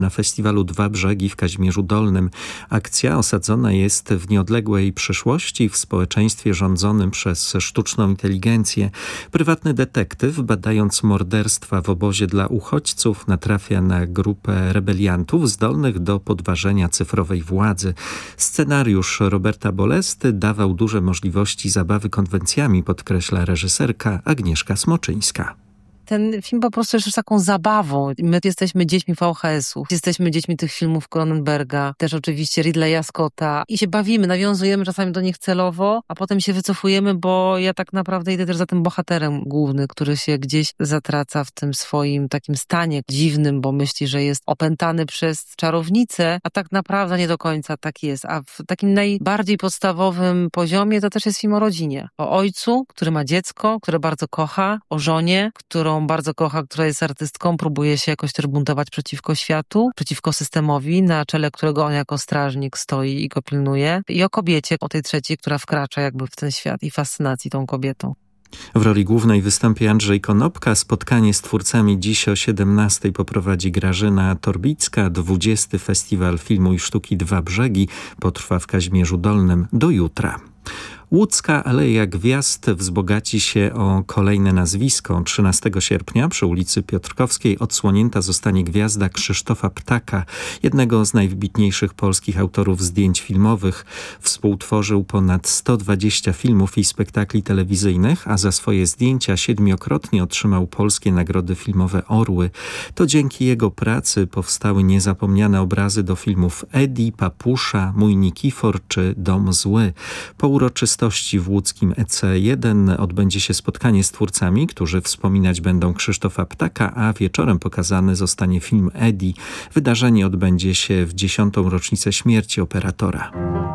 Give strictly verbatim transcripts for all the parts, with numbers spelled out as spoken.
na festiwalu Dwa Brzegi w Kazimierzu Dolnym. Akcja osadzona jest w nieodległej przyszłości w społeczeństwie rządzonym przez sztuczną inteligencję. Prywatny detektyw, badając morderstwa w obozie dla uchodźców, natrafia na grupę rebeliantów zdolnych do podważenia cyfrowej władzy. Scenariusz Roberta Bolesty dawał duże możliwości zabawy konwencjami, podkreśla reżyserka Agnieszka Smoczyńska. Ten film po prostu jest już taką zabawą. My jesteśmy dziećmi V H S-ów, jesteśmy dziećmi tych filmów Cronenberga, też oczywiście Ridleya Scotta i się bawimy, nawiązujemy czasami do nich celowo, a potem się wycofujemy, bo ja tak naprawdę idę też za tym bohaterem główny, który się gdzieś zatraca w tym swoim takim stanie dziwnym, bo myśli, że jest opętany przez czarownicę, a tak naprawdę nie do końca tak jest. A w takim najbardziej podstawowym poziomie to też jest film o rodzinie. O ojcu, który ma dziecko, które bardzo kocha, o żonie, którą bardzo kocha, która jest artystką, próbuje się jakoś też buntować przeciwko światu, przeciwko systemowi, na czele którego on jako strażnik stoi i go pilnuje. I o kobiecie, o tej trzeciej, która wkracza jakby w ten świat i fascynacji tą kobietą. W roli głównej wystąpi Andrzej Konopka. Spotkanie z twórcami dziś o siedemnastej poprowadzi Grażyna Torbicka. dwudziesty Festiwal Filmu i Sztuki Dwa Brzegi potrwa w Kazimierzu Dolnym do jutra. Łódzka Aleja Gwiazd wzbogaci się o kolejne nazwisko. trzynastego sierpnia przy ulicy Piotrkowskiej odsłonięta zostanie gwiazda Krzysztofa Ptaka, jednego z najwybitniejszych polskich autorów zdjęć filmowych. Współtworzył ponad sto dwadzieścia filmów i spektakli telewizyjnych, a za swoje zdjęcia siedmiokrotnie otrzymał polskie nagrody filmowe Orły. To dzięki jego pracy powstały niezapomniane obrazy do filmów Edi, Papusza, Mój Nikifor czy Dom Zły. Po uroczystości w łódzkim E C jeden odbędzie się spotkanie z twórcami, którzy wspominać będą Krzysztofa Ptaka, a wieczorem pokazany zostanie film Edi. Wydarzenie odbędzie się w dziesiątą rocznicę śmierci operatora.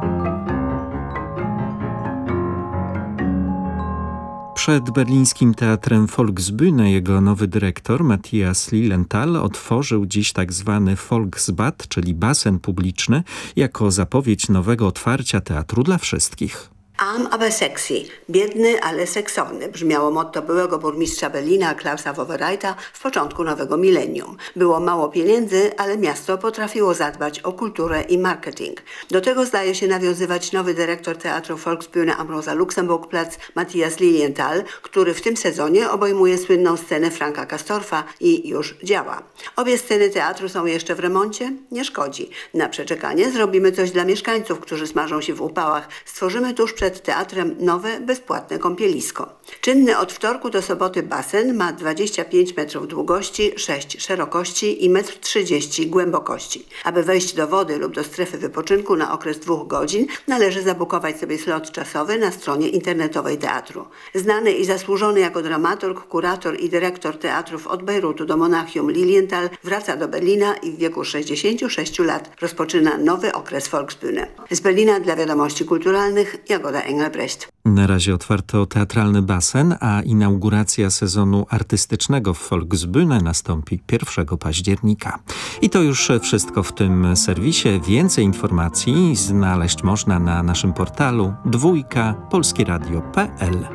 Przed berlińskim teatrem Volksbühne jego nowy dyrektor Matthias Lilienthal otworzył dziś tak zwany Volksbad, czyli basen publiczny, jako zapowiedź nowego otwarcia teatru dla wszystkich. Arm, aber sexy. Biedny, ale seksowny. Brzmiało motto byłego burmistrza Berlina Klausa Wowerajta w początku nowego milenium. Było mało pieniędzy, ale miasto potrafiło zadbać o kulturę i marketing. Do tego zdaje się nawiązywać nowy dyrektor teatru Volksbühne am Rosa-Luxemburg-Platz Matthias Lilienthal, który w tym sezonie obejmuje słynną scenę Franka Castorfa i już działa. Obie sceny teatru są jeszcze w remoncie? Nie szkodzi. Na przeczekanie zrobimy coś dla mieszkańców, którzy smażą się w upałach. Stworzymy tuż przed Przed teatrem nowe, bezpłatne kąpielisko. Czynny od wtorku do soboty basen ma dwadzieścia pięć metrów długości, sześć szerokości i metr trzydzieści głębokości. Aby wejść do wody lub do strefy wypoczynku na okres dwóch godzin, należy zabukować sobie slot czasowy na stronie internetowej teatru. Znany i zasłużony jako dramaturg, kurator i dyrektor teatrów od Bejrutu do Monachium Lilienthal wraca do Berlina i w wieku sześćdziesięciu sześciu lat rozpoczyna nowy okres Volksbühne. Z Berlina dla Wiadomości Kulturalnych Jagoda Engelbrecht. Na razie otwarto teatralny basen, a inauguracja sezonu artystycznego w Volksbühne nastąpi pierwszego października. I to już wszystko w tym serwisie. Więcej informacji znaleźć można na naszym portalu dwójka polskieradio kropka p l.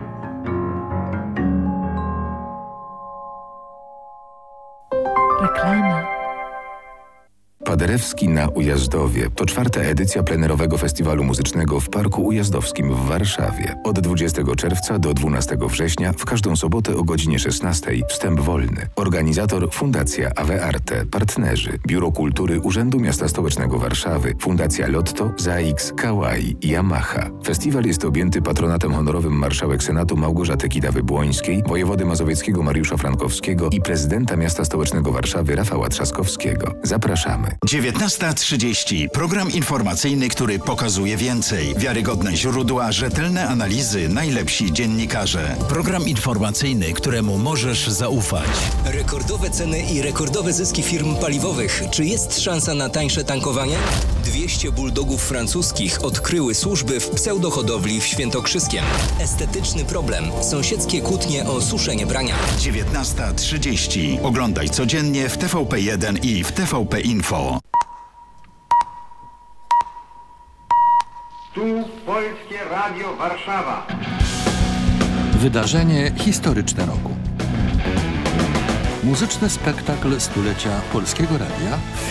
Reklama. Paderewski na Ujazdowie to czwarta edycja plenerowego festiwalu muzycznego w Parku Ujazdowskim w Warszawie. Od dwudziestego czerwca do dwunastego września w każdą sobotę o godzinie szesnastej wstęp wolny. Organizator Fundacja Ave Arte. Partnerzy Biuro Kultury Urzędu Miasta Stołecznego Warszawy, Fundacja Lotto, Zaix, Kawai i Yamaha. Festiwal jest objęty patronatem honorowym marszałek Senatu Małgorzaty Kidawy-Błońskiej, wojewody mazowieckiego Mariusza Frankowskiego i prezydenta Miasta Stołecznego Warszawy Rafała Trzaskowskiego. Zapraszamy. dziewiętnasta trzydzieści. Program informacyjny, który pokazuje więcej. Wiarygodne źródła, rzetelne analizy, najlepsi dziennikarze. Program informacyjny, któremu możesz zaufać. Rekordowe ceny i rekordowe zyski firm paliwowych. Czy jest szansa na tańsze tankowanie? dwieście bulldogów francuskich odkryły służby w pseudohodowli w Świętokrzyskiem. Estetyczny problem. Sąsiedzkie kłótnie o suszenie brania. dziewiętnasta trzydzieści. Oglądaj codziennie w T V P jeden i w T V P Info. Tu Polskie Radio Warszawa. Wydarzenie historyczne roku. Muzyczny spektakl stulecia Polskiego Radia w